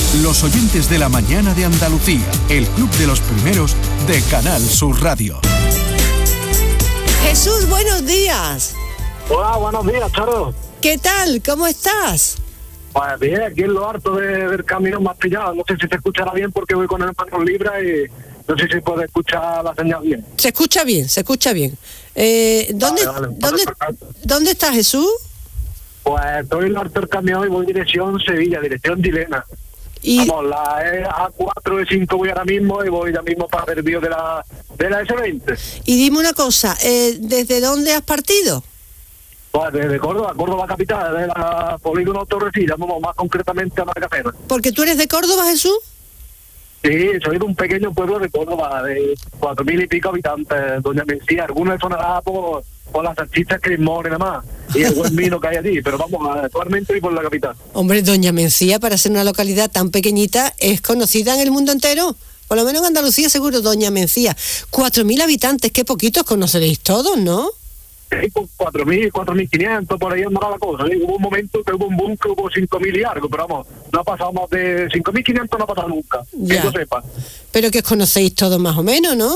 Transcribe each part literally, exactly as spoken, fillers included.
Los oyentes de la mañana de Andalucía, el club de los primeros de Canal Sur Radio. Jesús, buenos días. Hola, buenos días, Charo. ¿Qué tal? ¿Cómo estás? Pues bien, aquí en lo harto de, del camino más pillado. No sé si se escuchará bien porque voy con el manos libre y no sé si puede escuchar la señal bien. Se escucha bien, se escucha bien. Eh, ¿dónde, vale, vale. ¿dónde, ¿Dónde está Jesús? Pues estoy en lo harto del camión y voy dirección Sevilla, dirección Dilena. Y... Vamos, la E A cuatro E cinco voy ahora mismo y voy ya mismo para el vídeo de la, de la S veinte. Y dime una cosa, eh, ¿desde dónde has partido? Pues desde Córdoba, Córdoba capital, de la polígono Torrecilla, vamos más concretamente a Maracena. ¿Porque tú eres de Córdoba, Jesús? Sí, soy de un pequeño pueblo de Córdoba, de cuatro mil y pico habitantes, Doña Mencía. Algunos sonará por, por las salchichas Crismón y demás, y el buen vino que hay allí, pero vamos, actualmente y por la capital. Hombre, Doña Mencía, para ser una localidad tan pequeñita, es conocida en el mundo entero. Por lo menos en Andalucía, seguro, Doña Mencía. Cuatro mil habitantes, qué poquitos conoceréis todos, ¿no? Sí, cuatro mil, cuatro mil quinientos, por ahí andaba la cosa. ¿Sí? Hubo un momento que hubo un boom que hubo cinco mil y algo, pero vamos, no ha pasado más de cinco mil quinientos, no ha pasado nunca, ya. Que yo sepa. Pero que os conocéis todos más o menos, ¿no?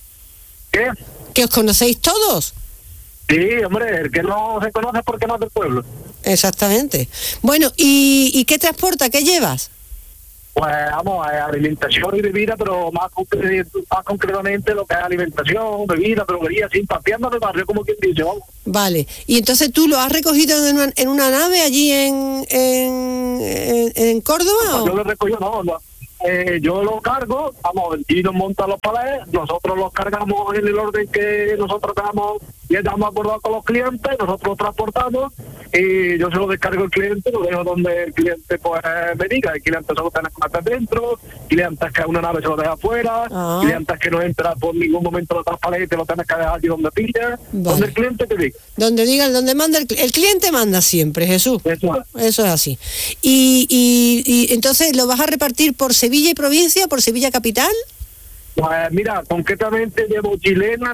¿Qué? Que os conocéis todos. Sí, hombre, el que no se conoce es porque no es del pueblo. Exactamente. Bueno, ¿y, y qué transporta? ¿Qué llevas? Pues vamos, eh, alimentación y bebida, pero más, concre- más concretamente lo que es alimentación, bebida, droguería, sin papeando de barrio, como quien dice, vamos. Vale, y entonces tú lo has recogido en una, en una nave allí en, en, en, en Córdoba. No, ¿o? yo lo recojo, no, no. Eh, yo lo cargo, vamos, y nos monta los palés, nosotros los cargamos en el orden que nosotros tenemos y estamos acordados con los clientes, nosotros los transportamos y yo se lo descargo al cliente, lo dejo donde el cliente pues me diga. El cliente se lo tiene que meter dentro, clientes que una nave se lo deja afuera, Ah. clientes que no entra por ningún momento los palés, te lo tienes que dejar allí donde pilla, Vale. donde el cliente te diga. Donde digan, donde manda el, cl- el cliente manda siempre, Jesús. Eso es. Eso es así. Y, y, y entonces lo vas a repartir por Sevilla y provincia, por Sevilla capital. Pues mira, concretamente llevo Chilena,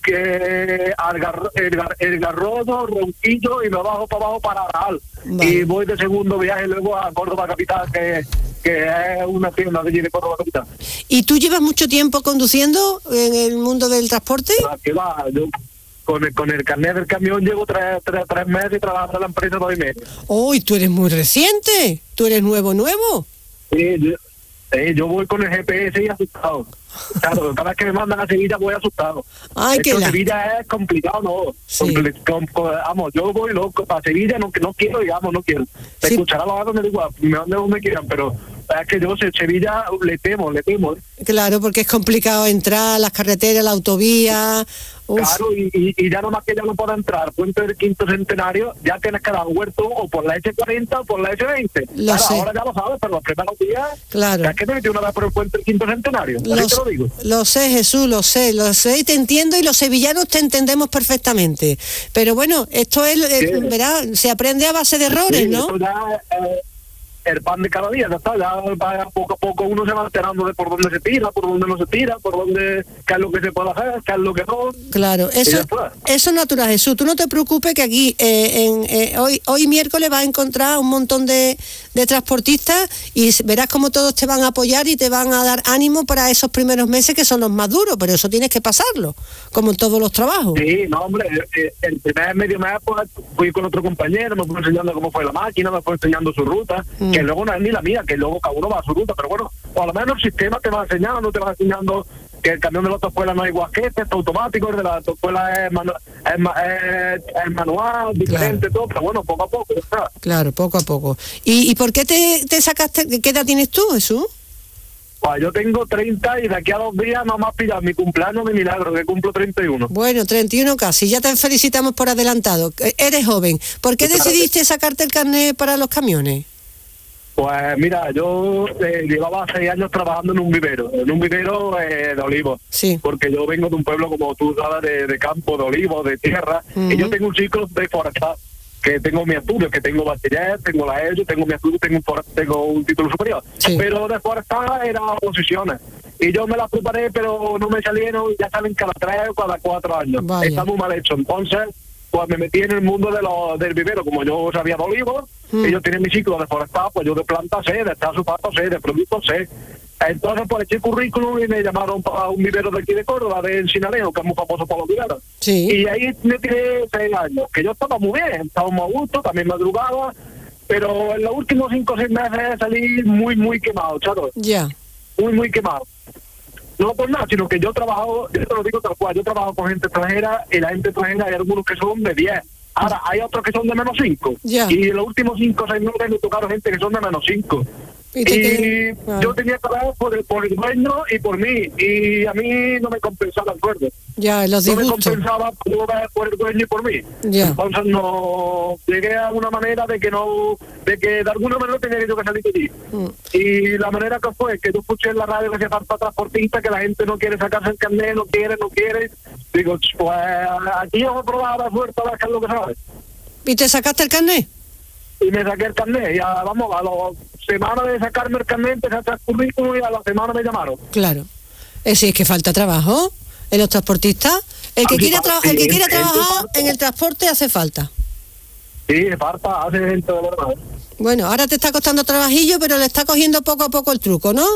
Ronque, Algar, Elgar, Elgarrodo, Ronquillo y me bajo para abajo para Aral. Vale. Y voy de segundo viaje luego a Córdoba capital, que, que es una tienda de allí de Córdoba capital. ¿Y tú llevas mucho tiempo conduciendo en el mundo del transporte? Ah, que va, yo con el, con el carnet del camión llevo tres, tres, tres meses y trabajo en la empresa dos y medio. ¡Uy, tú eres muy reciente! ¿Tú eres nuevo, nuevo? Sí, yo, sí, yo voy con el G P S y asustado. Claro, cada vez que me mandan a Sevilla voy asustado. Ay, Esto qué la... Sevilla es complicado, ¿no? Sí. Compli- com- com- vamos, yo voy loco para Sevilla, no, no quiero, digamos, no quiero. Se Sí. escuchará los datos, me digo, me manden donde quieran, pero es que yo sé, Sevilla le temo, le temo. ¿eh? Claro, porque es complicado entrar, las carreteras, la autovía. Uf. Claro, y, y, y ya nomás que ya no pueda entrar Puente del Quinto Centenario, ya tienes que dar un huerto o por la S cuarenta o por la S veinte. Lo Claro, sé. ahora ya lo sabes, pero los primeros días, Claro. ya es que te metí una vez por el Puente del Quinto Centenario, así Lo, te lo digo. lo sé, Jesús, lo sé, lo sé y te entiendo, y los sevillanos te entendemos perfectamente. Pero bueno, esto es, eh, Sí. verá, se aprende a base de errores, Sí, ¿no? eso ya eh, el pan de cada día, ya está, ya va, poco a poco uno se va enterando de por dónde se tira, por dónde no se tira, por dónde, qué es lo que se puede hacer, qué es lo que no. Claro, Y eso, ya está. eso es natural, Jesús. Tú no te preocupes que aquí, eh, en, eh, hoy, hoy miércoles vas a encontrar un montón de, de transportistas y s- verás cómo todos te van a apoyar y te van a dar ánimo para esos primeros meses que son los más duros, pero eso tienes que pasarlo, como en todos los trabajos. Sí, no, hombre, eh, el primer medio mes pues, fui con otro compañero, me fue enseñando cómo fue la máquina, me fue enseñando su ruta, Mm. que luego no es ni la mía, que luego cada uno va a su ruta, pero bueno, o a lo menos el sistema te va enseñando, te va enseñando que el camión de la autoescuela no es igual que este, es automático, el de la autoescuela es, manu es, ma es, es manual, diferente, Claro. todo, pero bueno, poco a poco, ya está. Claro, poco a poco. ¿Y, y por qué te, te sacaste, qué edad tienes tú, Jesús? Pues yo tengo treinta y de aquí a dos días no más pillar mi cumpleaños de milagro, que cumplo treinta y uno. Bueno, treinta y uno casi, ya te felicitamos por adelantado. Eh, Eres joven. ¿Por qué Claro. decidiste sacarte el carnet para los camiones? Pues mira, yo eh, llevaba seis años trabajando en un vivero, en un vivero eh, de olivos. Sí. Porque yo vengo de un pueblo, como tú sabes, de, de campo, de olivos, de tierra, Ujú. y yo tengo un ciclo de forestal, que tengo mi estudio, que tengo bachiller, tengo la E L, tengo mi estudio, tengo un, for- tengo un título superior. Sí. Pero de forestal eran oposiciones. Y yo me las preparé, pero no me salieron, ya salen cada tres o cada cuatro años. Vaya. Está muy mal hecho. Entonces, pues me metí en el mundo de los del vivero. Como yo sabía de olivos, mm. ellos tienen mi ciclo de forestal, pues yo de planta sé, de estar sulfato sé, de productos sé. Entonces pues eché currículum y me llamaron para un vivero de aquí de Córdoba, de Encinarejo, que es muy famoso por los viveros. Sí. Y ahí me tiré seis años, que yo estaba muy bien, estaba muy a gusto, también madrugaba, pero en los últimos cinco o seis meses salí muy, muy quemado, chato. Ya. Yeah. Muy, muy quemado. No por nada, sino que yo trabajo, yo te lo digo tal cual, yo trabajo con gente extranjera y la gente extranjera hay algunos que son de diez. Ahora, hay otros que son de menos cinco. Yeah. Y en los últimos cinco o seis meses me tocaron gente que son de menos cinco. Y, y ah. yo tenía que trabajar por el, por el dueño y por mí, y a mí no me compensaba el sueldo. Ya, los disgustos. No me compensaba por, por el dueño y por mí. Ya. Entonces no llegué a una manera de que no, de que de alguna manera tenía yo que salir de allí. Mm. Y la manera que fue que yo escuché en la radio que se falta transportista, que la gente no quiere sacarse el carnet, no quiere, no quiere. Digo, pues aquí vamos a probar la fuerza, a ver qué es lo que sabe. ¿Y te sacaste el carnet? Y me saqué el carnet, ya vamos, a la semana de sacarme el carnet, empecé a hacer currículum y a la semana me llamaron. Claro. Es decir, es que falta trabajo en los transportistas. El que quiera, tra- el que quiera trabajar en el transporte hace falta. Sí, falta, hace gente de verdad. Bueno, ahora te está costando trabajillo, pero le está cogiendo poco a poco el truco, ¿no?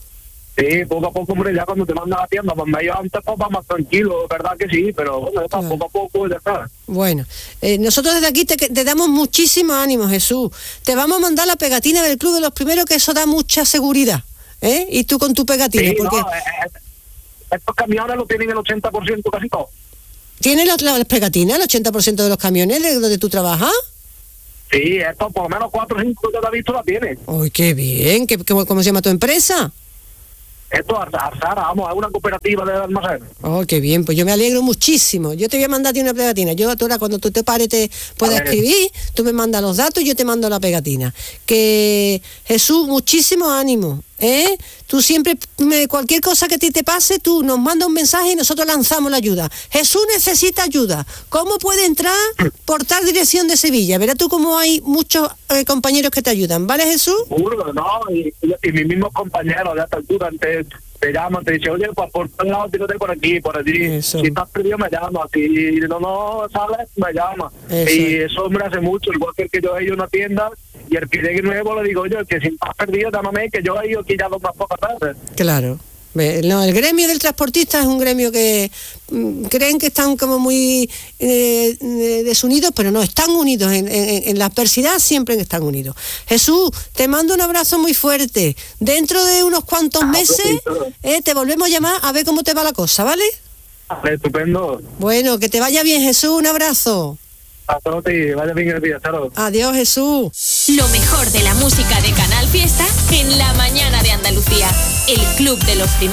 Sí, poco a poco, hombre, ya cuando te mandan a la tienda, pues me iba antes, pues va más tranquilo, verdad que sí, pero bueno, está, claro. Poco a poco ya está. Bueno, eh, nosotros desde aquí te, te damos muchísimo ánimo, Jesús. Te vamos a mandar la pegatina del Club de los Primeros, que eso da mucha seguridad, ¿eh? Y tú con tu pegatina, sí, porque... No, eh, estos camiones lo tienen el ochenta por ciento casi todo. ¿Tienes las, las pegatinas, el ochenta por ciento de los camiones de donde tú trabajas? Sí, esto por lo menos cuatro o cinco que te has visto la tiene. ¡Uy, qué bien! ¿Qué, cómo, ¿Cómo se llama tu empresa? Esto es Arsara, vamos, es una cooperativa de almacén. Oh, qué bien, pues yo me alegro muchísimo. Yo te voy a mandar a ti una pegatina. Yo ahora cuando tú te pares te puedas escribir, tú me mandas los datos y yo te mando la pegatina. Que Jesús, muchísimo ánimo, ¿eh? Tú siempre, me, cualquier cosa que a ti te pase, tú nos mandas un mensaje y nosotros lanzamos la ayuda. Jesús necesita ayuda. ¿Cómo puede entrar? Por tal dirección de Sevilla. Verás tú cómo hay muchos eh, compañeros que te ayudan, ¿vale, Jesús? Seguro, no, y, y, y mis mismos compañeros de esta altura te, te llaman, te dicen, oye, pues por todos lados tírate por aquí, por allí. Eso. Si estás perdido me llamas, si no, no sabes, me llamas. Eso. Y eso me hace mucho, igual que el que yo he ido a una tienda y el que llegue nuevo le digo yo, que si estás perdido, llámame, que yo he ido aquí ya dos más pocas veces. Claro. No, el gremio del transportista es un gremio que mm, creen que están como muy eh, desunidos, pero no, están unidos en, en, en la adversidad, siempre están unidos. Jesús, te mando un abrazo muy fuerte. Dentro de unos cuantos meses eh, te volvemos a llamar a ver cómo te va la cosa, ¿vale? Estupendo. Bueno, que te vaya bien, Jesús, un abrazo. Hasta ti, vaya bien el día, chao. Adiós, Jesús. Lo mejor de la música de Canal Fiesta en la mañana de Andalucía. El Club de los Primeros.